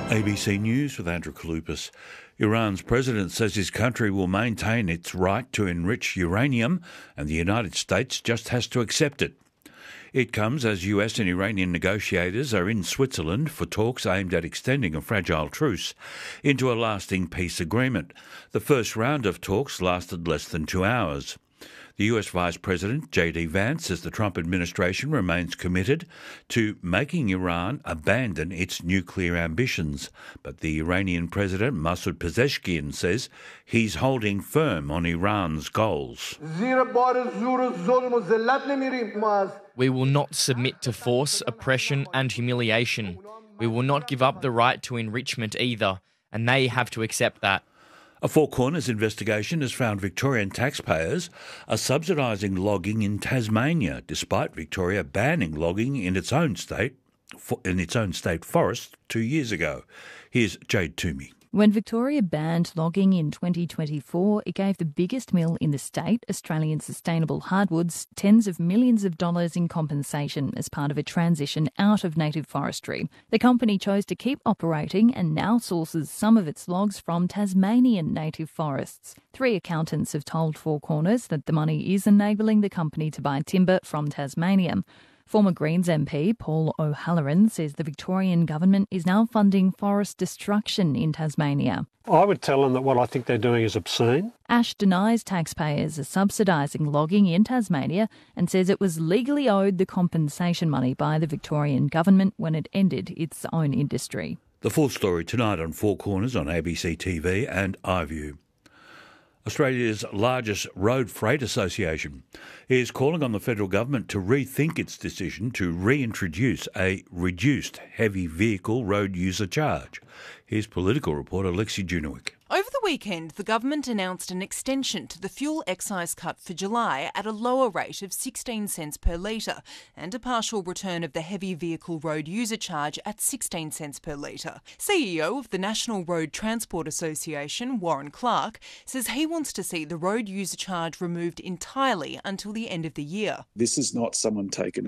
ABC News with Andrew Kaloupas. Iran's president says his country will maintain its right to enrich uranium and the United States just has to accept it. It comes as US and Iranian negotiators are in Switzerland for talks aimed at extending a fragile truce into a lasting peace agreement. The first round of talks lasted less than 2 hours. The US Vice President, J.D. Vance, says the Trump administration remains committed to making Iran abandon its nuclear ambitions. But the Iranian President, Masoud Pezeshkian, says he's holding firm on Iran's goals. We will not submit to force, oppression and humiliation. We will not give up the right to enrichment either, and they have to accept that. A Four Corners investigation has found Victorian taxpayers are subsidising logging in Tasmania, despite Victoria banning logging in its own state forest 2 years ago. Here's Jade Toomey. When Victoria banned logging in 2024, it gave the biggest mill in the state, Australian Sustainable Hardwoods, tens of millions of dollars in compensation as part of a transition out of native forestry. The company chose to keep operating and now sources some of its logs from Tasmanian native forests. 3 accountants have told Four Corners that the money is enabling the company to buy timber from Tasmania. Former Greens MP Paul O'Halloran says the Victorian government is now funding forest destruction in Tasmania. I would tell them that what I think they're doing is obscene. Ash denies taxpayers are subsidising logging in Tasmania and says it was legally owed the compensation money by the Victorian government when it ended its own industry. The full story tonight on Four Corners on ABC TV and iView. Australia's largest road freight association is calling on the federal government to rethink its decision to reintroduce a reduced heavy vehicle road user charge. Here's political reporter Lexi Junowick. Over the weekend, the government announced an extension to the fuel excise cut for July at a lower rate of 16 cents per litre and a partial return of the heavy vehicle road user charge at 16 cents per litre. CEO of the National Road Transport Association, Warren Clark, says he wants to see the road user charge removed entirely until the end of the year. This is not someone taking a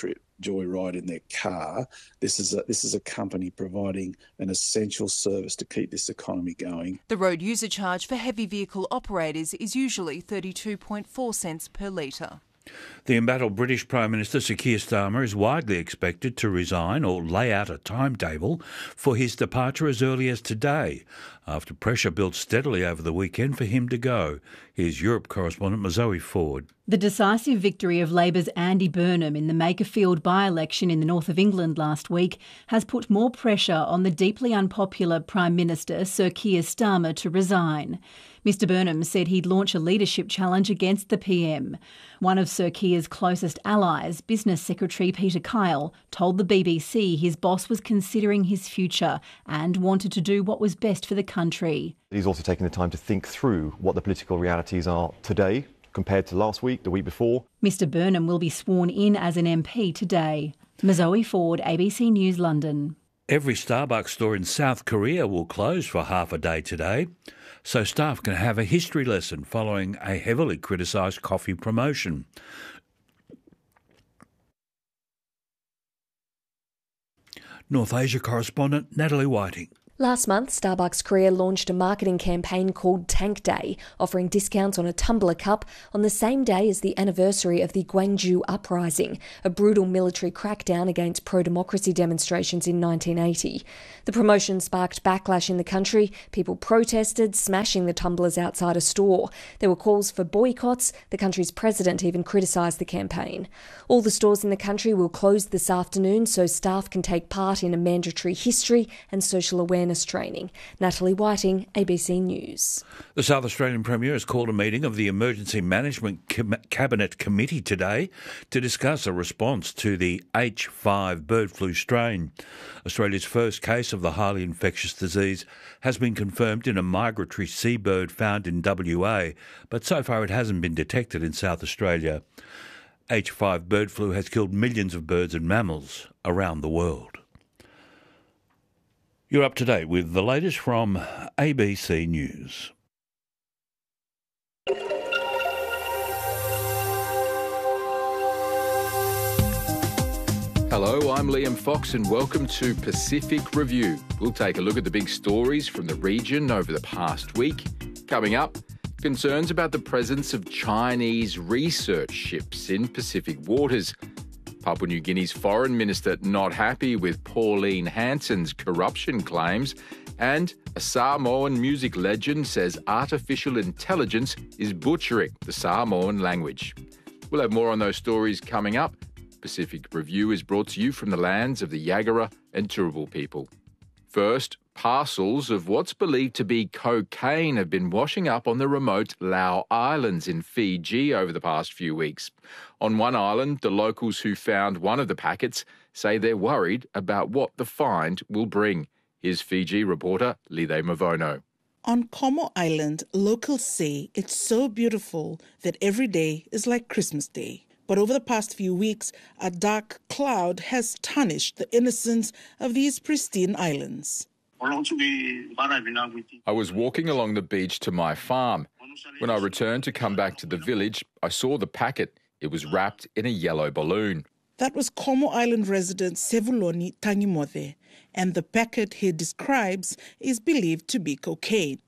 joyride in their car. This is a company providing an essential service to keep this economy going. The road user charge for heavy vehicle operators is usually 32.4 cents per litre. The embattled British Prime Minister Sir Keir Starmer is widely expected to resign or lay out a timetable for his departure as early as today, after pressure built steadily over the weekend for him to go. Here's Europe correspondent Mazoe Ford. The decisive victory of Labor's Andy Burnham in the Makerfield by-election in the north of England last week has put more pressure on the deeply unpopular Prime Minister Sir Keir Starmer to resign. Mr Burnham said he'd launch a leadership challenge against the PM. One of Sir Keir's closest allies, Business Secretary Peter Kyle, told the BBC his boss was considering his future and wanted to do what was best for the country. He's also taking the time to think through what the political realities are today compared to last week, the week before. Mr Burnham will be sworn in as an MP today. Mazoe Ford, ABC News, London. Every Starbucks store in South Korea will close for half a day today, so staff can have a history lesson following a heavily criticised coffee promotion. North Asia correspondent Natalie Whiting. Last month, Starbucks Korea launched a marketing campaign called Tank Day, offering discounts on a tumbler cup on the same day as the anniversary of the Gwangju Uprising, a brutal military crackdown against pro-democracy demonstrations in 1980. The promotion sparked backlash in the country. People protested, smashing the tumblers outside a store. There were calls for boycotts. The country's president even criticised the campaign. All the stores in the country will close this afternoon so staff can take part in a mandatory history and social awareness training. Natalie Whiting, ABC News. The South Australian Premier has called a meeting of the Emergency Management Cabinet Committee today to discuss a response to the H5 bird flu strain. Australia's first case of the highly infectious disease has been confirmed in a migratory seabird found in WA, but so far it hasn't been detected in South Australia. H5 bird flu has killed millions of birds and mammals around the world. You're up to date with the latest from ABC News. Hello, I'm Liam Fox and welcome to Pacific Review. We'll take a look at the big stories from the region over the past week. Coming up, concerns about the presence of Chinese research ships in Pacific waters. Papua New Guinea's foreign minister not happy with Pauline Hanson's corruption claims. And a Samoan music legend says artificial intelligence is butchering the Samoan language. We'll have more on those stories coming up. Pacific Review is brought to you from the lands of the Yagara and Turrbal people. First, parcels of what's believed to be cocaine have been washing up on the remote Lau Islands in Fiji over the past few weeks. On one island, the locals who found one of the packets say they're worried about what the find will bring. Here's Fiji reporter Lide Mavono. On Como Island, locals say it's so beautiful that every day is like Christmas Day. But over the past few weeks, a dark cloud has tarnished the innocence of these pristine islands. I was walking along the beach to my farm. When I returned to come back to the village, I saw the packet. It was wrapped in a yellow balloon. That was Como Island resident Sevuloni Tangimothe, and the packet he describes is believed to be cocaine.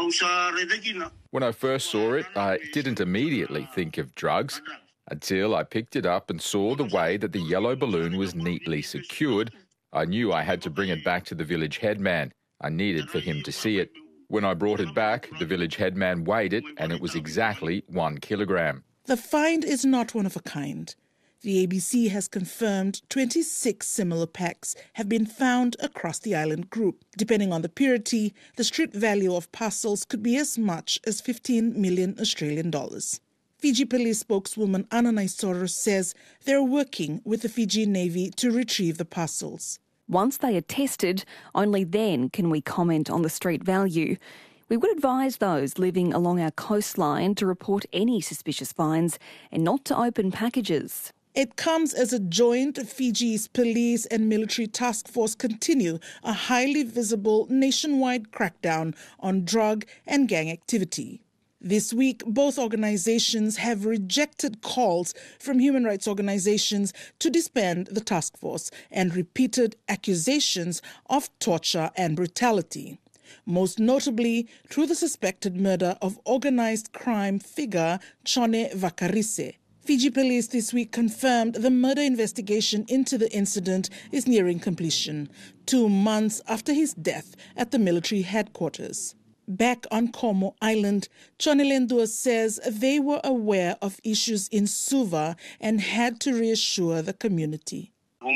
When I first saw it, I didn't immediately think of drugs until I picked it up and saw the way that the yellow balloon was neatly secured. I knew I had to bring it back to the village headman. I needed for him to see it. When I brought it back, the village headman weighed it and it was exactly 1 kilogram. The find is not one of a kind. The ABC has confirmed 26 similar packs have been found across the island group. Depending on the purity, the strip value of parcels could be as much as 15 million Australian dollars. Fiji police spokeswoman Anna Naisoro says they're working with the Fiji Navy to retrieve the parcels. Once they are tested, only then can we comment on the street value. We would advise those living along our coastline to report any suspicious finds and not to open packages. It comes as a joint Fiji's police and military task force continue a highly visible nationwide crackdown on drug and gang activity. This week, both organizations have rejected calls from human rights organizations to disband the task force and repeated accusations of torture and brutality, most notably through the suspected murder of organized crime figure Chone Vakarise. Fiji police this week confirmed the murder investigation into the incident is nearing completion, 2 months after his death at the military headquarters. Back on Como Island, Chone Lendua says they were aware of issues in Suva and had to reassure the community.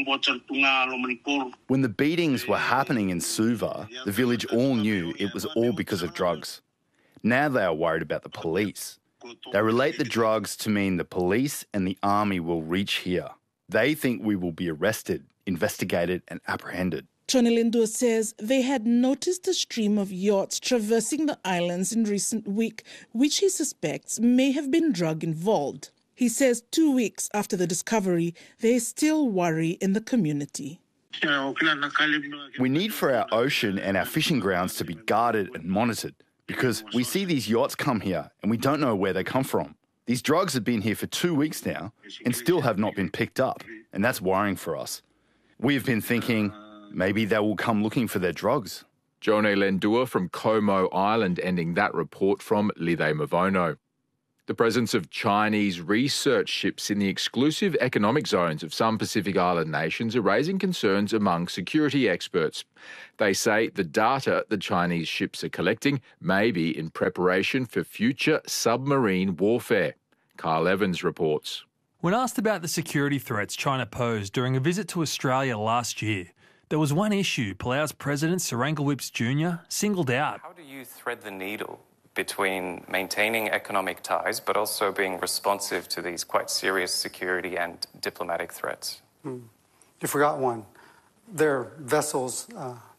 When the beatings were happening in Suva, the village all knew it was all because of drugs. Now they are worried about the police. They relate the drugs to mean the police and the army will reach here. They think we will be arrested, investigated and apprehended. Chone Lendua says they had noticed a stream of yachts traversing the islands in recent week, which he suspects may have been drug involved. He says 2 weeks after the discovery, there is still worry in the community. We need for our ocean and our fishing grounds to be guarded and monitored because we see these yachts come here and we don't know where they come from. These drugs have been here for 2 weeks now and still have not been picked up, and that's worrying for us. We've been thinking maybe they will come looking for their drugs. Chone Lendua from Como Island ending that report from Lide Mavono. The presence of Chinese research ships in the exclusive economic zones of some Pacific Island nations are raising concerns among security experts. They say the data the Chinese ships are collecting may be in preparation for future submarine warfare. Carl Evans reports. When asked about the security threats China posed during a visit to Australia last year, there was one issue Palau's President Serangal Whips Jr. singled out. How do you thread the needle between maintaining economic ties but also being responsive to these quite serious security and diplomatic threats? You forgot one. Their vessels